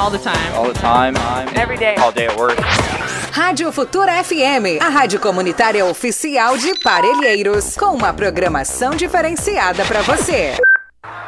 all the time. All the time. Every day. All day at work. Rádio Futura FM, a rádio comunitária oficial de Parelheiros, com uma programação diferenciada para você.